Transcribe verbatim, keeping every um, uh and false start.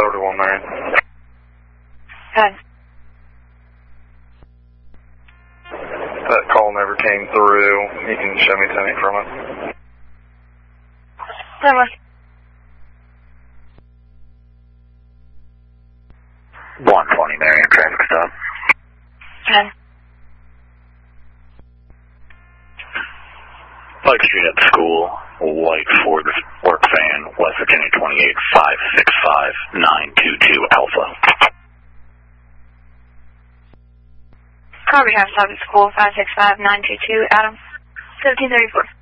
over to one Marion. Good. That call never came through. You can show me something from it. Never. one twenty Marion, traffic stop. Good. Pike Street at the school, white Ford work van, West Virginia twenty-eight five six five nine two two Alpha. Copy, have stop at school, five six five nine two two, Adam, seventeen thirty-four.